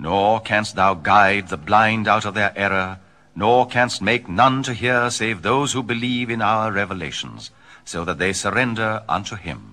Nor canst thou guide the blind out of their error, nor canst make none to hear save those who believe in our revelations, so that they surrender unto him.